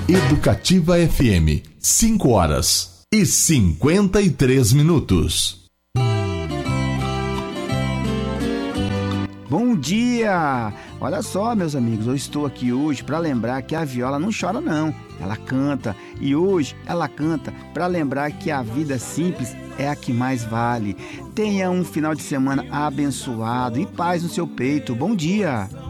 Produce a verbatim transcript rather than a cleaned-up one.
Educativa F M, cinco horas e cinquenta e três minutos. Bom dia! Olha só, meus amigos, eu estou aqui hoje para lembrar que a viola não chora não, ela canta. E hoje ela canta para lembrar que a vida simples é a que mais vale. Tenha um final de semana abençoado e paz no seu peito. Bom dia!